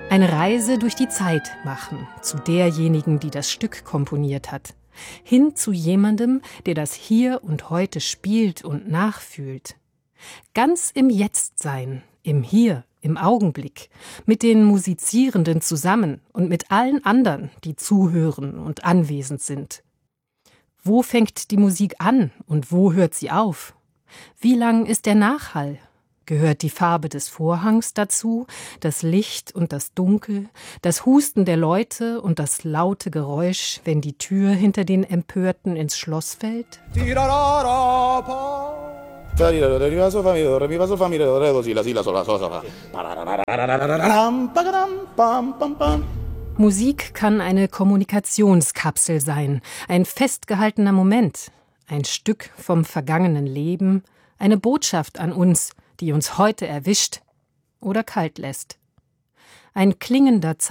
Eine Reise durch die Zeit machen, zu derjenigen, die das Stück komponiert hat. Hin zu jemandem, der das Hier und Heute spielt und nachfühlt. Ganz im Jetzt-Sein, im Hier, im Augenblick, mit den Musizierenden zusammen und mit allen anderen, die zuhören und anwesend sind. Wo fängt die Musik an und wo hört sie auf? Wie lang ist der Nachhall? Gehört die Farbe des Vorhangs dazu, das Licht und das Dunkel, das Husten der Leute und das laute Geräusch, wenn die Tür hinter den Empörten ins Schloss fällt? Musik kann eine Kommunikationskapsel sein, ein festgehaltener Moment, ein Stück vom vergangenen Leben, eine Botschaft an uns, die uns heute erwischt oder kalt lässt. Ein klingender